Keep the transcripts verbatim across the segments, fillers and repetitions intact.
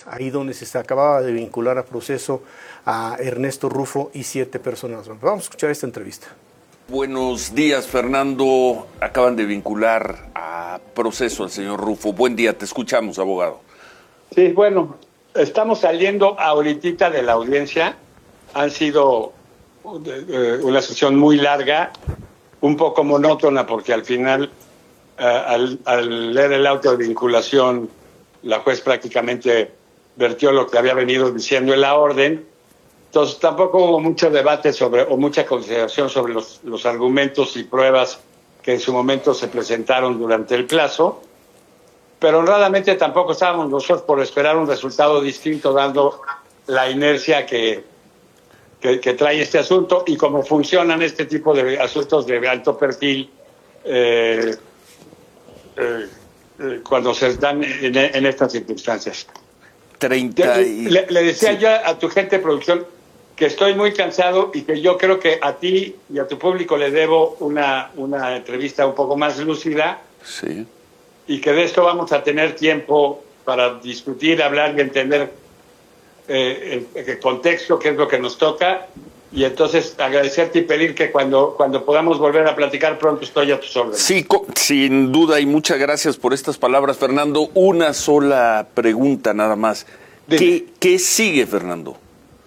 ahí donde se acababa de vincular a proceso a Ernesto Rufo y siete personas. Vamos a escuchar esta entrevista. Buenos días, Fernando. Acaban de vincular a proceso al señor Rufo. Buen día, te escuchamos, abogado. Sí, bueno, estamos saliendo ahorita de la audiencia. Han sido uh, una sesión muy larga, un poco monótona, porque al final, uh, al, al leer el auto de vinculación, la juez prácticamente vertió lo que había venido diciendo en la orden. Entonces tampoco hubo mucho debate sobre o mucha consideración sobre los, los argumentos y pruebas que en su momento se presentaron durante el plazo, pero honradamente tampoco estábamos nosotros por esperar un resultado distinto, dando la inercia que, que, que trae este asunto y cómo funcionan este tipo de asuntos de alto perfil eh, eh, eh, cuando se dan en, en estas circunstancias. treinta y... le, le decía sí. yo a tu gente de producción que estoy muy cansado y que yo creo que a ti y a tu público le debo una, una entrevista un poco más lúcida. Sí. Y que de esto vamos a tener tiempo para discutir, hablar y entender eh, el, el contexto, qué es lo que nos toca. Y entonces agradecerte y pedir que cuando, cuando podamos volver a platicar pronto estoy a tus órdenes. Sí, sin duda, y muchas gracias por estas palabras, Fernando. Una sola pregunta nada más. ¿Qué, ¿Qué sigue, Fernando?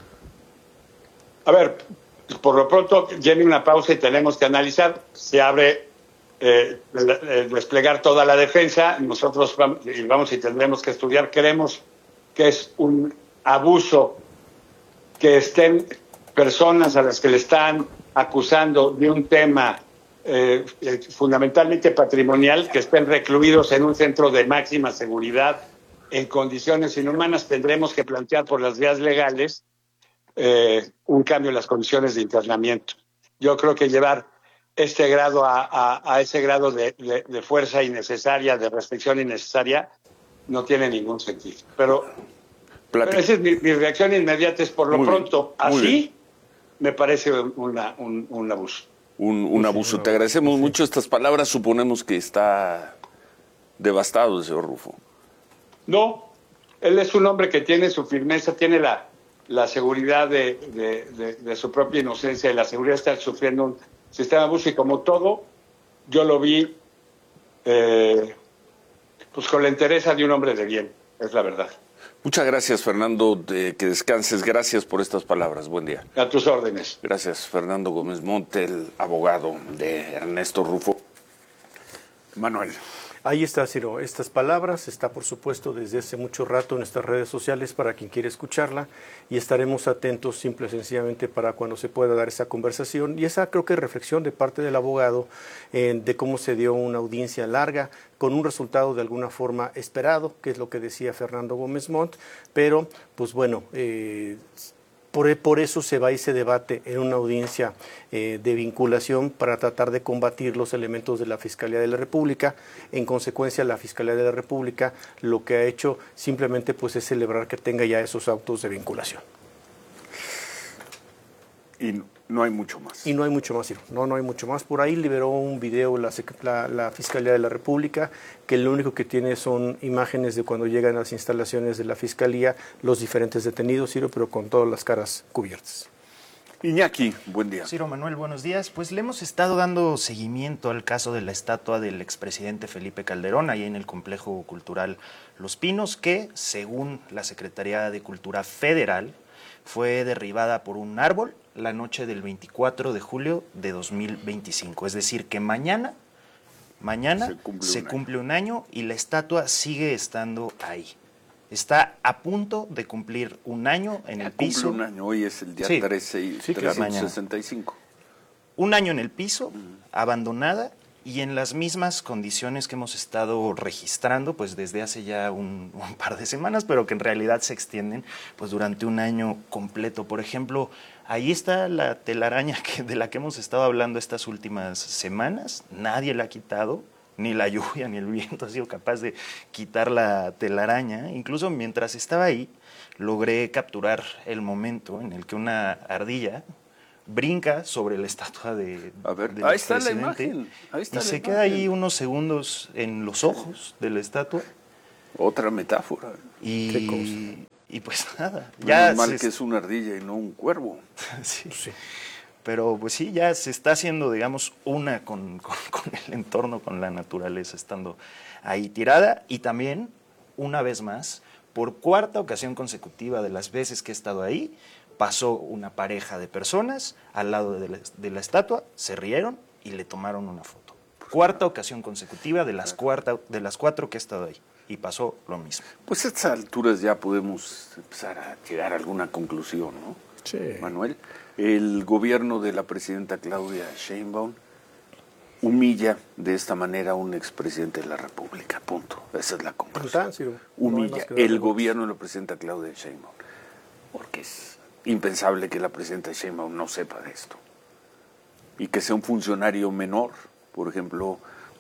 A ver, por lo pronto viene una pausa y tenemos que analizar. Se abre eh, eh, desplegar toda la defensa. Nosotros vamos, y vamos y tendremos que estudiar. Creemos que es un abuso que estén personas a las que le están acusando de un tema eh, eh, fundamentalmente patrimonial, que estén recluidos en un centro de máxima seguridad en condiciones inhumanas. Tendremos que plantear por las vías legales Eh, un cambio en las condiciones de internamiento. Yo creo que llevar este grado a, a, a ese grado de, de, de fuerza innecesaria, de restricción innecesaria, no tiene ningún sentido. Pero, pero esa es mi, mi reacción inmediata, es por lo muy pronto, bien, así bien. Me parece una, un, un abuso. Un, un abuso. Te agradecemos sí. mucho estas palabras. Suponemos que está devastado el señor Rufo. No, él es un hombre que tiene su firmeza, tiene la la seguridad de, de, de, de su propia inocencia y la seguridad de estar sufriendo un sistema de abuso, y como todo, yo lo vi eh, pues con la entereza de un hombre de bien, es la verdad. Muchas gracias, Fernando, de que descanses. Gracias por estas palabras. Buen día. A tus órdenes. Gracias, Fernando Gómez Monte, el abogado de Ernesto Rufo. Manuel. Ahí está, Ciro. Estas palabras está, por supuesto, desde hace mucho rato en nuestras redes sociales para quien quiera escucharla, y estaremos atentos simple y sencillamente para cuando se pueda dar esa conversación y esa, creo que, reflexión de parte del abogado eh, de cómo se dio una audiencia larga con un resultado de alguna forma esperado, que es lo que decía Fernando Gómez Montt, pero, pues bueno, eh, Por, por eso se va y se debate en una audiencia eh, de vinculación para tratar de combatir los elementos de la Fiscalía de la República. En consecuencia, la Fiscalía de la República lo que ha hecho simplemente pues es celebrar que tenga ya esos autos de vinculación. Y no hay mucho más. Y no hay mucho más, Ciro. No, no hay mucho más. Por ahí liberó un video la, la, la Fiscalía de la República, que lo único que tiene son imágenes de cuando llegan a las instalaciones de la Fiscalía los diferentes detenidos, Ciro, pero con todas las caras cubiertas. Iñaki, buen día. Ciro Manuel, buenos días. Pues le hemos estado dando seguimiento al caso de la estatua del expresidente Felipe Calderón, ahí en el Complejo Cultural Los Pinos, que, según la Secretaría de Cultura Federal, fue derribada por un árbol la noche del veinticuatro de julio de dos mil veinticinco. Es decir, que mañana, mañana se cumple, se un, cumple año. un año y la estatua sigue estando ahí. Está a punto de cumplir un año en ya el piso. Cumple un año, hoy es el día sí. trece y sí, trescientos sesenta y cinco. Un año en el piso, uh-huh. abandonada, y en las mismas condiciones que hemos estado registrando pues desde hace ya un, un par de semanas, pero que en realidad se extienden pues durante un año completo. Por ejemplo, ahí está la telaraña que, de la que hemos estado hablando estas últimas semanas. Nadie la ha quitado, ni la lluvia ni el viento ha sido capaz de quitar la telaraña. Incluso mientras estaba ahí, logré capturar el momento en el que una ardilla brinca sobre la estatua de A ver, del ahí está la presidente, imagen. Ahí está y la se imagen. queda ahí unos segundos en los ojos de la estatua. Otra metáfora. Y Y pues nada, Ya ya... mal se- que es una ardilla y no un cuervo. sí. Sí. Pero pues sí, ya se está haciendo, digamos, una con, con, con el entorno, con la naturaleza, estando ahí tirada. Y también, una vez más, por cuarta ocasión consecutiva de las veces que he estado ahí, pasó una pareja de personas al lado de la, de la estatua, se rieron y le tomaron una foto. Cuarta ocasión consecutiva de las, cuarta, de las cuatro que he estado ahí. Y pasó lo mismo. Pues a estas alturas ya podemos empezar a llegar a alguna conclusión, ¿no? Sí. Manuel, el gobierno de la presidenta Claudia Sheinbaum humilla de esta manera a un expresidente de la República, punto. Esa es la conclusión. Tan, Ciro. No hay Humilla más que darle el vueltas. gobierno de la presidenta Claudia Sheinbaum, porque es impensable que la presidenta Sheinbaum no sepa de esto. Y que sea un funcionario menor, por ejemplo,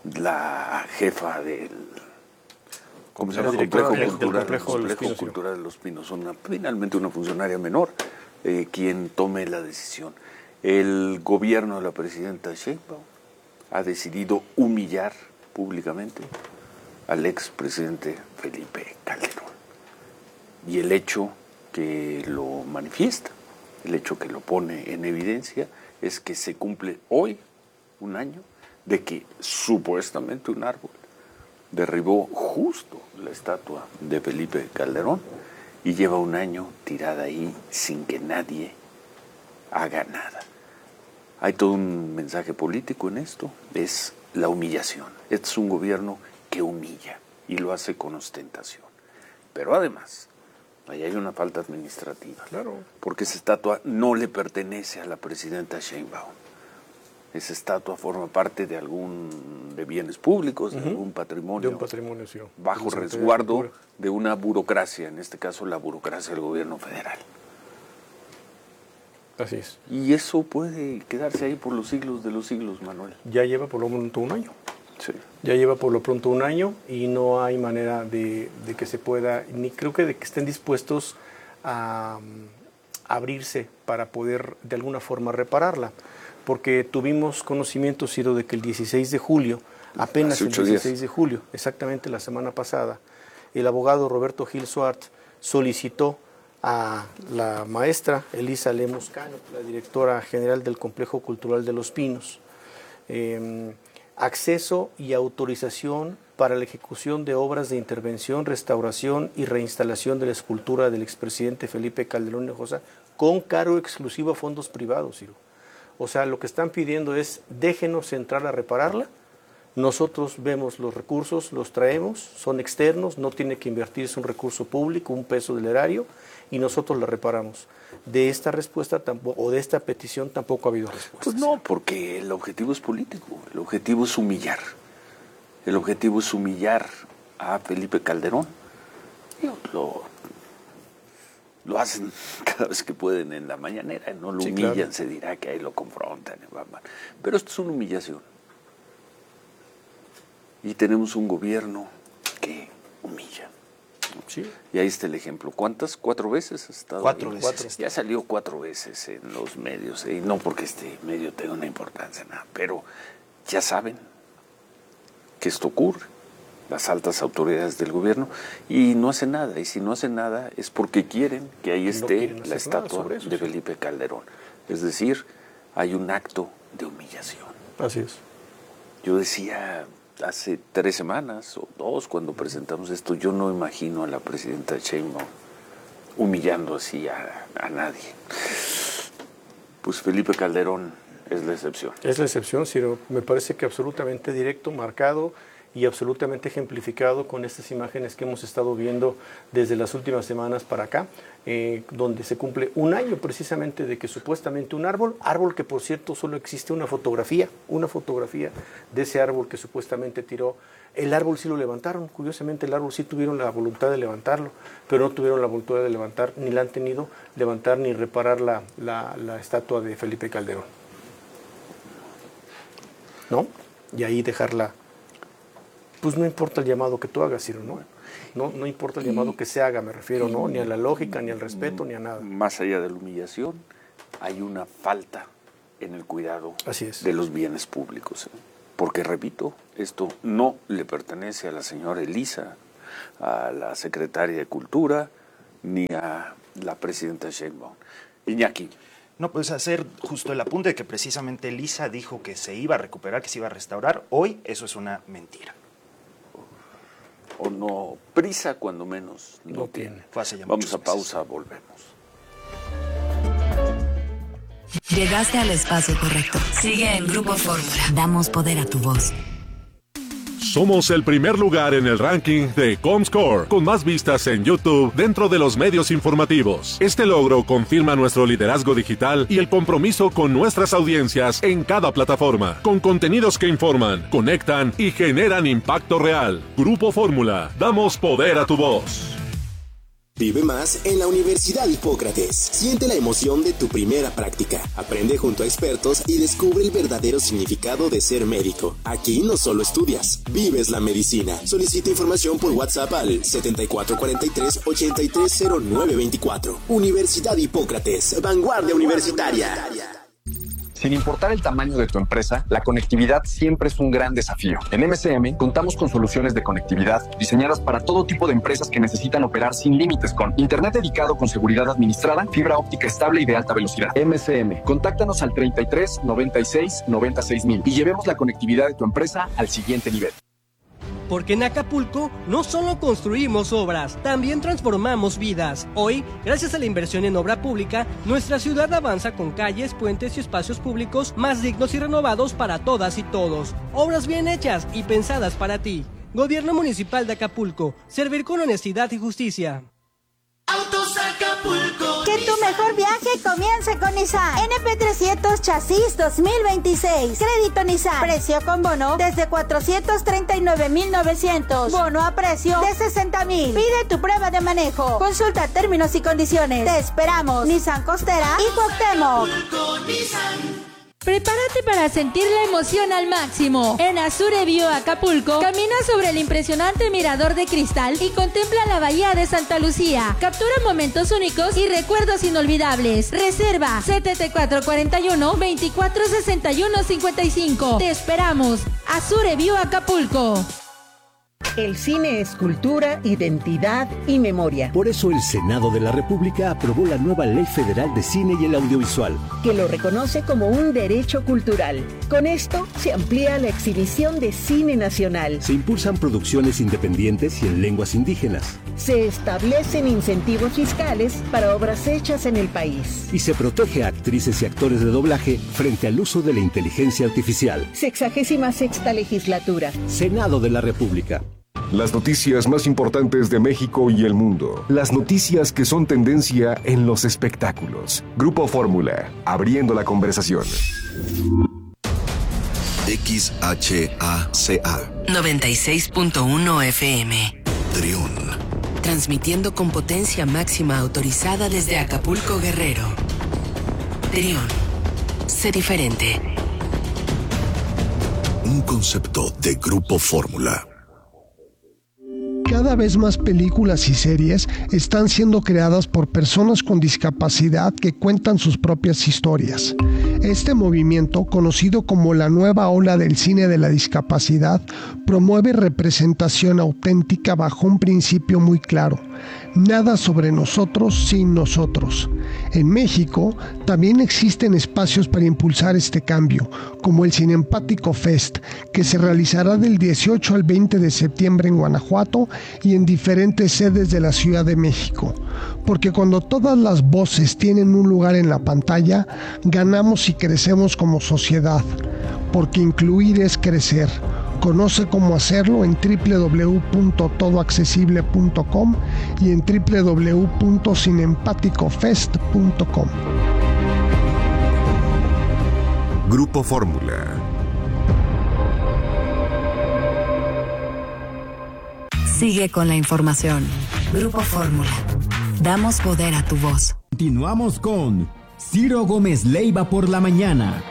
la jefa del... ¿Cómo se llama? La directora Complejo del- del Cultural, Complejo de los Complejo Pinos, sí. Cultural de los Pinos, una, finalmente una funcionaria menor, eh, quien tome la decisión. El gobierno de la presidenta Sheinbaum ha decidido humillar públicamente al expresidente Felipe Calderón. Y el hecho que lo manifiesta, el hecho que lo pone en evidencia, es que se cumple hoy un año de que supuestamente un árbol derribó justo la estatua de Felipe Calderón y lleva un año tirada ahí sin que nadie haga nada. Hay todo un mensaje político en esto, es la humillación. Este es un gobierno que humilla y lo hace con ostentación. Pero además, ahí hay una falta administrativa. Claro. Porque esa estatua no le pertenece a la presidenta Sheinbaum. Esa estatua forma parte de algún de bienes públicos, de Ujú. algún patrimonio, De un patrimonio, sí. bajo De la Secretaría de resguardo Cultura. de una burocracia, en este caso la burocracia del gobierno federal. Así es. Y eso puede quedarse ahí por los siglos de los siglos, Manuel. Ya lleva por lo pronto un año. Sí. Ya lleva por lo pronto un año y no hay manera de, de que se pueda, ni creo que de que estén dispuestos a um, abrirse para poder de alguna forma repararla. Porque tuvimos conocimiento, Ciro, de que el dieciséis de julio, apenas Hace el ocho dieciséis días. de julio, exactamente la semana pasada, el abogado Roberto Gil Suart solicitó a la maestra Elisa Lemos Cano, la directora general del Complejo Cultural de los Pinos, eh, acceso y autorización para la ejecución de obras de intervención, restauración y reinstalación de la escultura del expresidente Felipe Calderón Hinojosa con cargo exclusivo a fondos privados, Ciro. O sea, lo que están pidiendo es déjenos entrar a repararla, nosotros vemos los recursos, los traemos, son externos, no tiene que invertirse un recurso público, un peso del erario, y nosotros la reparamos. De esta respuesta tampoco, o de esta petición tampoco ha habido respuesta. Pues no, porque el objetivo es político, el objetivo es humillar. El objetivo es humillar a Felipe Calderón. Digo, Lo, lo hacen cada vez que pueden en la mañanera, no lo Sí, humillan, claro. se dirá que ahí lo confrontan. Pero esto es una humillación. Y tenemos un gobierno que humilla. Sí. Y ahí está el ejemplo. ¿Cuántas? ¿Cuatro veces ha estado Cuatro ahí? veces. Cuatro. Ya salió cuatro veces en los medios. Y no porque este medio tenga una importancia, nada. Pero ya saben que esto ocurre. Las altas autoridades del gobierno. Y no hacen nada. Y si no hacen nada es porque quieren que ahí No esté quieren la hacer nada estatua sobre eso, de sí. Felipe Calderón. Es decir, hay un acto de humillación. Así es. Yo decía hace tres semanas o dos cuando presentamos esto, yo no imagino a la presidenta Sheinbaum humillando así a, a nadie. Pues Felipe Calderón es la excepción. Es la excepción, Ciro. Me parece que absolutamente directo, marcado y absolutamente ejemplificado con estas imágenes que hemos estado viendo desde las últimas semanas para acá, eh, donde se cumple un año precisamente de que supuestamente un árbol, árbol que por cierto solo existe una fotografía, una fotografía de ese árbol que supuestamente tiró. El árbol sí lo levantaron, curiosamente el árbol sí tuvieron la voluntad de levantarlo, pero no tuvieron la voluntad de levantar, ni la han tenido levantar ni reparar la, la, la estatua de Felipe Calderón. ¿No? Y ahí dejarla. Pues no importa el llamado que tú hagas, Ciro, ¿no? No, no importa el llamado que se haga, me refiero, ¿no? Ni a la lógica, ni al respeto, ni a nada. Más allá de la humillación, hay una falta en el cuidado Así es. de los bienes públicos. ¿eh? Porque, repito, esto no le pertenece a la señora Elisa, a la secretaria de Cultura, ni a la presidenta Sheinbaum. Iñaki. No, pues hacer justo el apunte de que precisamente Lisa dijo que se iba a recuperar, que se iba a restaurar. Hoy eso es una mentira. O no, prisa cuando menos no, no tiene. tiene. Fue hace ya Vamos a meses. pausa, volvemos. Llegaste al espacio correcto. Sigue en Grupo Fórmula. Damos poder a tu voz. Somos el primer lugar en el ranking de Comscore, con más vistas en YouTube dentro de los medios informativos. Este logro confirma nuestro liderazgo digital y el compromiso con nuestras audiencias en cada plataforma, con contenidos que informan, conectan y generan impacto real. Grupo Fórmula, damos poder a tu voz. Vive más en la Universidad Hipócrates. Siente la emoción de tu primera práctica. Aprende junto a expertos y descubre el verdadero significado de ser médico. Aquí no solo estudias, vives la medicina. Solicita información por WhatsApp al setenta y cuatro cuarenta y tres, ochenta y tres cero nueve veinticuatro. Universidad Hipócrates, vanguardia universitaria. Sin importar el tamaño de tu empresa, la conectividad siempre es un gran desafío. En M C M contamos con soluciones de conectividad diseñadas para todo tipo de empresas que necesitan operar sin límites con internet dedicado con seguridad administrada, fibra óptica estable y de alta velocidad. M C M, contáctanos al treinta y tres, noventa y seis, noventa y seis mil y llevemos la conectividad de tu empresa al siguiente nivel. Porque en Acapulco no solo construimos obras, también transformamos vidas. Hoy, gracias a la inversión en obra pública, nuestra ciudad avanza con calles, puentes y espacios públicos más dignos y renovados para todas y todos. Obras bien hechas y pensadas para ti. Gobierno Municipal de Acapulco. Servir con honestidad y justicia. Autos Acapulco. Que tu mejor viaje comience con Nissan. N P trescientos Chasis dos mil veintiséis. Crédito Nissan. Precio con bono desde cuatrocientos treinta y nueve mil novecientos. Bono a precio de sesenta mil. Pide tu prueba de manejo. Consulta términos y condiciones. Te esperamos. Nissan Costera y Cuauhtémoc. Acapulco, Nissan. Prepárate para sentir la emoción al máximo. En Azure View Acapulco, camina sobre el impresionante mirador de cristal y contempla la bahía de Santa Lucía. Captura momentos únicos y recuerdos inolvidables. Reserva setenta y cuatro cuarenta y uno, veinticuatro sesenta y uno cincuenta y cinco. Te esperamos. Azure View Acapulco. El cine es cultura, identidad y memoria. Por eso el Senado de la República aprobó la nueva Ley Federal de Cine y el Audiovisual, que lo reconoce como un derecho cultural. Con esto se amplía la exhibición de cine nacional. Se impulsan producciones independientes y en lenguas indígenas. Se establecen incentivos fiscales para obras hechas en el país. Y se protege a actrices y actores de doblaje frente al uso de la inteligencia artificial. Sexagésima sexta legislatura. Senado de la República. Las noticias más importantes de México y el mundo. Las noticias que son tendencia en los espectáculos. Grupo Fórmula, abriendo la conversación. X H A C A noventa y seis punto uno F M. Trión. Transmitiendo con potencia máxima autorizada desde Acapulco, Guerrero. Trión. Sé diferente. Un concepto de Grupo Fórmula. Cada vez más películas y series están siendo creadas por personas con discapacidad que cuentan sus propias historias. Este movimiento, conocido como la nueva ola del cine de la discapacidad, promueve representación auténtica bajo un principio muy claro: nada sobre nosotros sin nosotros. En México también existen espacios para impulsar este cambio, como el Cinempático Fest, que se realizará del dieciocho al veinte de septiembre en Guanajuato y en diferentes sedes de la Ciudad de México. Porque cuando todas las voces tienen un lugar en la pantalla, ganamos y crecemos como sociedad. Porque incluir es crecer. Conoce cómo hacerlo en doble u doble u doble u punto todo accesible punto com y en doble u doble u doble u punto cinempático fest punto com. Grupo Fórmula. Sigue con la información. Grupo Fórmula. Damos poder a tu voz. Continuamos con Ciro Gómez Leiva por la mañana.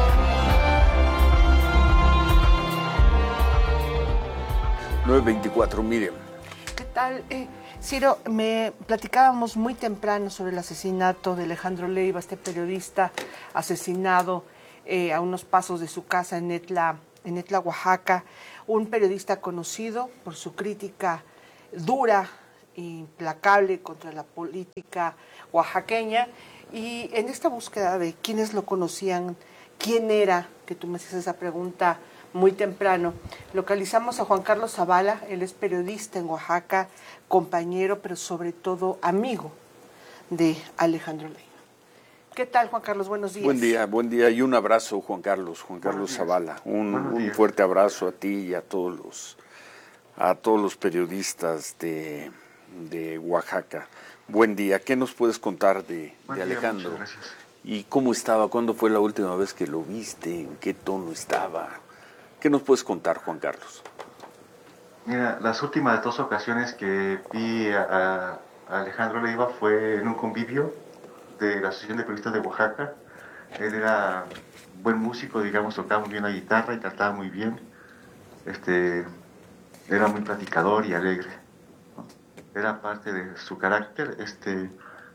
nueve veinticuatro, Miriam. ¿Qué tal? Eh, Ciro, me platicábamos muy temprano sobre el asesinato de Alejandro Leiva, este periodista asesinado eh, a unos pasos de su casa en Etla, en Etla, Oaxaca. Un periodista conocido por su crítica dura implacable contra la política oaxaqueña, y en esta búsqueda de quiénes lo conocían, quién era, que tú me hacías esa pregunta muy temprano, localizamos a Juan Carlos Zavala. Él es periodista en Oaxaca, compañero, pero sobre todo amigo de Alejandro Leiva. ¿Qué tal, Juan Carlos? Buenos días. Buen día, buen día y un abrazo, Juan Carlos, Juan Carlos Zavala. Un, un fuerte abrazo a ti y a todos los, a todos los periodistas de, de Oaxaca. Buen día. ¿Qué nos puedes contar de, de Alejandro? Muchas gracias. ¿Y cómo estaba? ¿Cuándo fue la última vez que lo viste? ¿En qué tono estaba? ¿Qué nos puedes contar, Juan Carlos? Mira, las últimas dos ocasiones que vi a, a Alejandro Leiva fue en un convivio de la Asociación de Periodistas de Oaxaca. Él era buen músico, digamos, tocaba muy bien la guitarra y cantaba muy bien. Este, era muy platicador y alegre, ¿no? Era parte de su carácter este,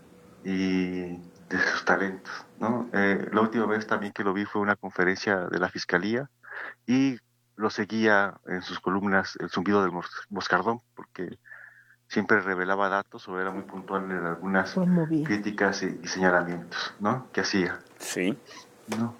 y de sus talentos, ¿no? Eh, la última vez también que lo vi fue una conferencia de la Fiscalía y lo seguía en sus columnas El zumbido del moscardón, porque siempre revelaba datos o era muy puntual en algunas críticas y, y señalamientos, ¿no?, que hacía. Sí. ¿No?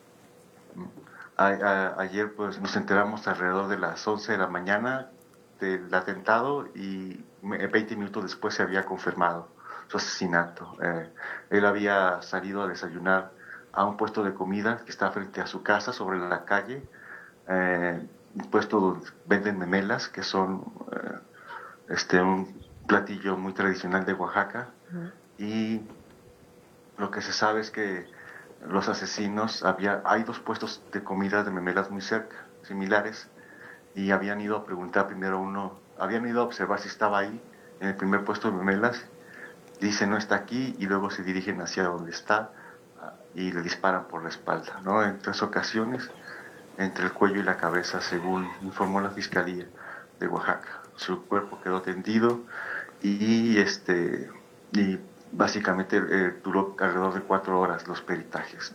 A, a, ayer pues nos enteramos alrededor de las once de la mañana del atentado y veinte minutos después se había confirmado su asesinato. Eh, él había salido a desayunar a un puesto de comida que está frente a su casa sobre la calle, eh, un puesto donde venden memelas, que son eh, este un platillo muy tradicional de Oaxaca. Uh-huh. Y lo que se sabe es que los asesinos, había hay dos puestos de comida de memelas muy cerca, similares, y habían ido a preguntar primero uno, habían ido a observar si estaba ahí, en el primer puesto de memelas, dice no está aquí, y luego se dirigen hacia donde está y le disparan por la espalda, ¿no? En tres ocasiones, entre el cuello y la cabeza, según informó la Fiscalía de Oaxaca. Su cuerpo quedó tendido y este y básicamente eh, duró alrededor de cuatro horas los peritajes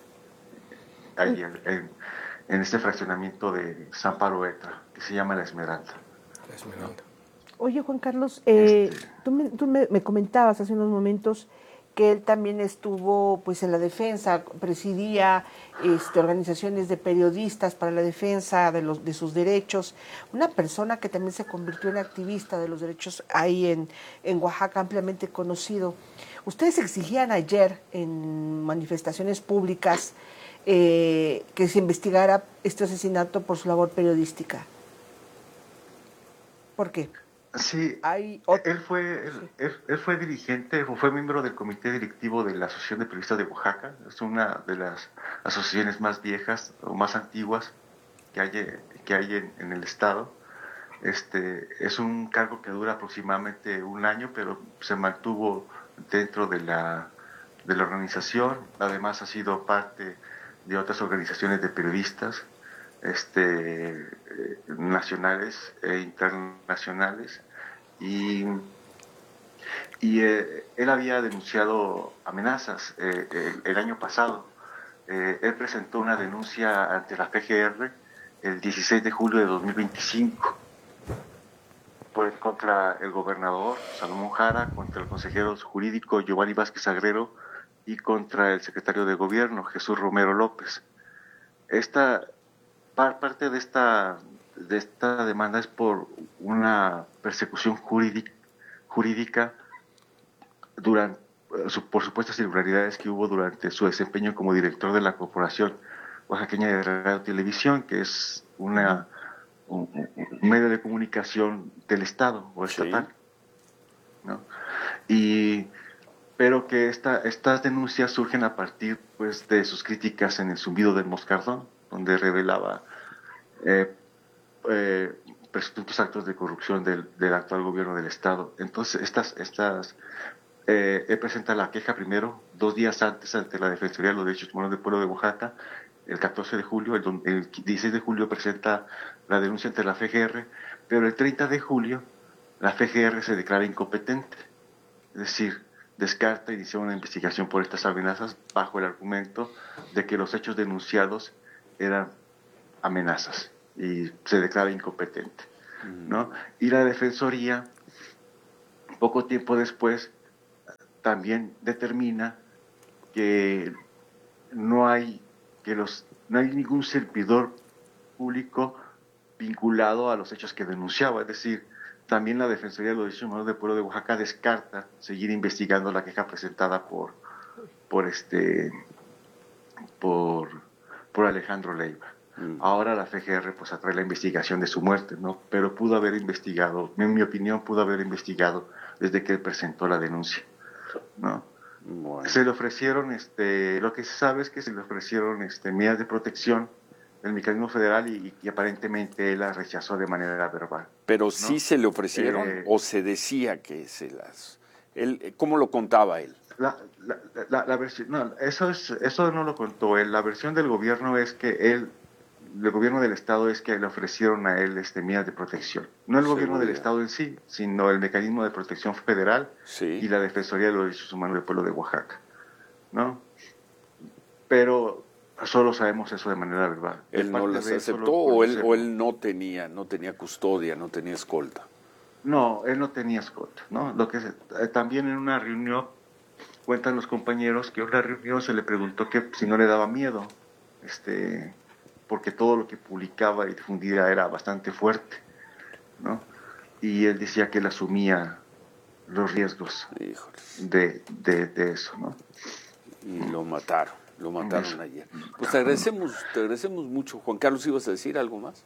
ahí en, en, en este fraccionamiento de San Paroetra, que se llama La Esmeralda. La Esmeralda. Oye, Juan Carlos, eh, este... tú, me, tú me, me comentabas hace unos momentos que él también estuvo pues en la defensa, presidía este, organizaciones de periodistas para la defensa de los de sus derechos, una persona que también se convirtió en activista de los derechos ahí en, en Oaxaca, ampliamente conocido. Ustedes exigían ayer en manifestaciones públicas eh, que se investigara este asesinato por su labor periodística. ¿Por qué? Sí, Hay él fue él, él, él fue dirigente, fue miembro del comité directivo de la Asociación de Periodistas de Oaxaca. Es una de las asociaciones más viejas o más antiguas que hay, que hay en, en el estado. Este es un cargo que dura aproximadamente un año, pero se mantuvo dentro de la de la organización. Además ha sido parte de otras organizaciones de periodistas, este eh, nacionales e internacionales, y, y eh, él había denunciado amenazas eh, el, el año pasado. Eh, él presentó una denuncia ante la F G R el dieciséis de julio de dos mil veinticinco por, contra el gobernador Salomón Jara, contra el consejero jurídico Giovanni Vázquez Agrero y contra el secretario de gobierno Jesús Romero López. Esta parte de esta de esta demanda es por una persecución jurídica, jurídica durante, por supuestas irregularidades que hubo durante su desempeño como director de la Corporación Oaxaqueña de Radio y Televisión, que es una un, un medio de comunicación del Estado o estatal, sí, ¿no? Y pero que esta, estas denuncias surgen a partir pues de sus críticas en El zumbido del moscardón, donde revelaba eh, eh, presuntos actos de corrupción del, del actual gobierno del Estado. Entonces, estas, estas eh, él presenta la queja primero, dos días antes, ante la Defensoría de los Derechos Humanos del Pueblo de Oaxaca, el catorce de julio, el, el dieciséis de julio presenta la denuncia ante la F G R, pero el treinta de julio la F G R se declara incompetente, es decir, descarta iniciar una investigación por estas amenazas bajo el argumento de que los hechos denunciados eran amenazas y se declara incompetente, ¿no? Y la Defensoría poco tiempo después también determina que no hay que los no hay ningún servidor público vinculado a los hechos que denunciaba, es decir, también la Defensoría de los Derechos Humanos del Pueblo de Oaxaca descarta seguir investigando la queja presentada por por este por por Alejandro Leiva. Mm. Ahora la F G R pues atrae la investigación de su muerte, ¿no? Pero pudo haber investigado, en mi opinión, pudo haber investigado desde que él presentó la denuncia, ¿no? Bueno. Se le ofrecieron, este, lo que se sabe es que se le ofrecieron este, medidas de protección del mecanismo federal y, y aparentemente él las rechazó de manera verbal. Pero ¿no? sí se le ofrecieron eh, o se decía que se las... Él, ¿cómo lo contaba él? La, la, la, la versión, no, eso es, eso no lo contó él. La versión del gobierno es que él, del gobierno del estado es que le ofrecieron a él este, medidas de protección. No el sí, gobierno del estado en sí, sino el mecanismo de protección federal sí. y la Defensoría de los Derechos Humanos del Pueblo de Oaxaca, ¿no? Pero solo sabemos eso de manera verbal. ¿Él no las aceptó o él, o él no tenía, no tenía custodia, no tenía escolta? No, él no tenía escolta, ¿no? Lo que se, eh, también en una reunión cuentan los compañeros que en una reunión se le preguntó que si no le daba miedo, este, porque todo lo que publicaba y difundía era bastante fuerte, ¿no? Y él decía que él asumía los riesgos de, de, de eso, ¿no? Y lo mataron, lo mataron eso. ayer. Pues te agradecemos, te agradecemos mucho. Juan Carlos, ¿ibas a decir algo más?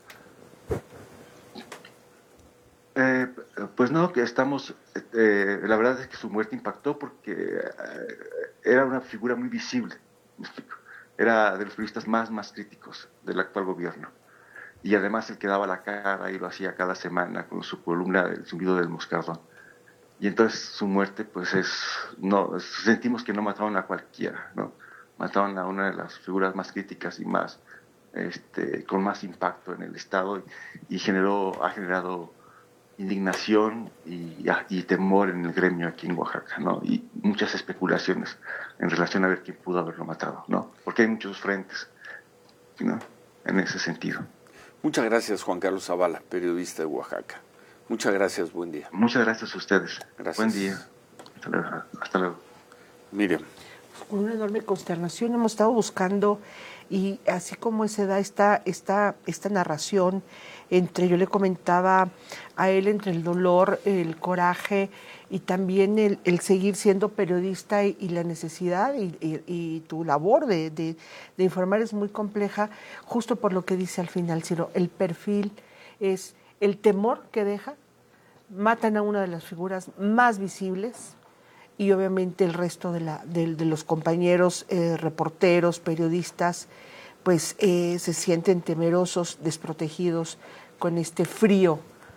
Eh, pues no, que estamos, eh, la verdad es que su muerte impactó porque eh, era una figura muy visible, era de los periodistas más, más críticos del actual gobierno, y además él que daba la cara y lo hacía cada semana con su columna del zumbido del moscardón, y entonces su muerte pues es, no, sentimos que no mataron a cualquiera, ¿no? Mataron a una de las figuras más críticas y más, este, con más impacto en el estado, y, y generó, ha generado indignación y, y temor en el gremio aquí en Oaxaca, ¿no? Y muchas especulaciones en relación a ver quién pudo haberlo matado, ¿no? Porque hay muchos frentes, ¿no? En ese sentido. Muchas gracias, Juan Carlos Zavala, periodista de Oaxaca. Muchas gracias, buen día. Muchas gracias a ustedes. Gracias. Buen día. Hasta luego. Hasta luego. Miriam. Con una enorme consternación hemos estado buscando, y así como se da esta, esta, esta narración entre, yo le comentaba a él, entre el dolor, el coraje y también el, el seguir siendo periodista y, y la necesidad y, y, y tu labor de, de, de informar es muy compleja, justo por lo que dice al final Ciro, el perfil es el temor que deja, matan a una de las figuras más visibles, y obviamente el resto de, la, de, de los compañeros eh, reporteros, periodistas, pues eh, se sienten temerosos, desprotegidos, con este frío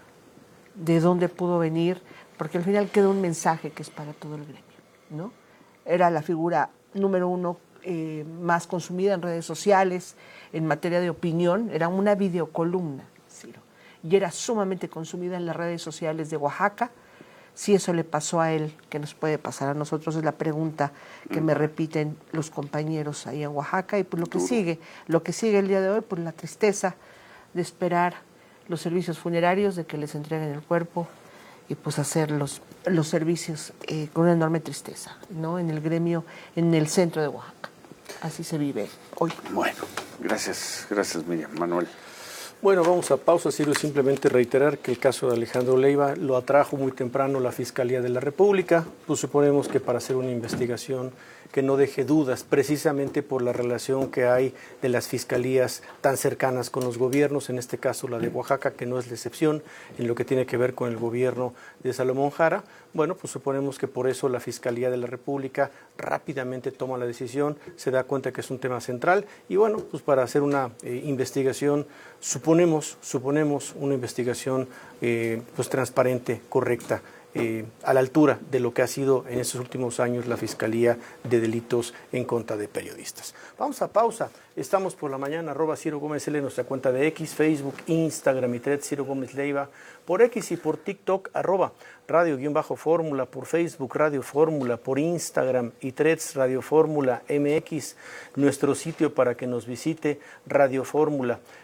de dónde pudo venir, porque al final queda un mensaje que es para todo el gremio, ¿no? Era la figura número uno eh, más consumida en redes sociales, en materia de opinión, era una videocolumna, Ciro, y era sumamente consumida en las redes sociales de Oaxaca. Si eso le pasó a él, ¿qué nos puede pasar a nosotros? Es la pregunta que me repiten los compañeros ahí en Oaxaca. Y pues lo que sigue, lo que sigue el día de hoy, pues la tristeza de esperar los servicios funerarios, de que les entreguen el cuerpo y pues hacer los, los servicios eh, con una enorme tristeza, ¿no? En el gremio, en el centro de Oaxaca. Así se vive hoy. Bueno, gracias, gracias Miriam. Manuel. Bueno, vamos a pausa, Ciro, simplemente reiterar que el caso de Alejandro Leiva lo atrajo muy temprano la Fiscalía de la República. Pues suponemos que para hacer una investigación que no deje dudas, precisamente por la relación que hay de las fiscalías tan cercanas con los gobiernos, en este caso la de Oaxaca, que no es la excepción en lo que tiene que ver con el gobierno de Salomón Jara. Bueno, pues suponemos que por eso la Fiscalía de la República rápidamente toma la decisión, se da cuenta que es un tema central y bueno, pues para hacer una eh, investigación, suponemos, suponemos una investigación eh, pues transparente, correcta, Eh, a la altura de lo que ha sido en estos últimos años la Fiscalía de Delitos en contra de periodistas. Vamos a pausa. Estamos por la mañana, arroba Ciro Gómez L, nuestra cuenta de X, Facebook, Instagram y Threads, Ciro Gómez Leiva, por X y por TikTok, arroba Radio-Fórmula, por Facebook, Radio Fórmula, por Instagram y Threads, Radio Fórmula M X, nuestro sitio para que nos visite, Radio Fórmula.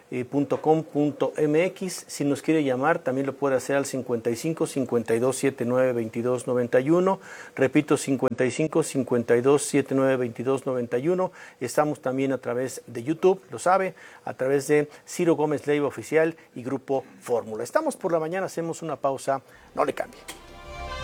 punto com punto m x. Si nos quiere llamar, también lo puede hacer al cincuenta y cinco, cincuenta y dos, setenta y nueve, veintidós noventa y uno. Repito, cincuenta y cinco, cincuenta y dos, setenta y nueve, veintidós noventa y uno. Estamos también a través de YouTube, lo sabe, a través de Ciro Gómez Leiva Oficial y Grupo Fórmula. Estamos por la mañana, hacemos una pausa, no le cambie.